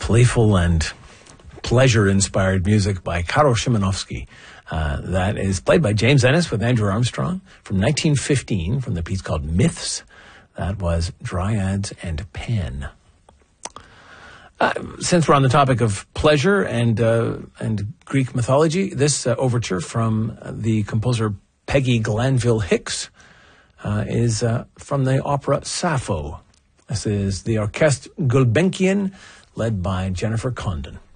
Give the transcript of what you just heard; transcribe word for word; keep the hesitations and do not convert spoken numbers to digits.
playful and pleasure-inspired music by Karo Szymanowski. Uh, that is played by James Ennis with Andrew Armstrong from nineteen fifteen from the piece called Myths. That was Dryads and Pan. Uh, since we're on the topic of pleasure and uh, and Greek mythology, this uh, overture from the composer Peggy Glanville Hicks uh, is uh, from the opera Sappho. This is the Orchestre Gulbenkian, led by Jennifer Condon.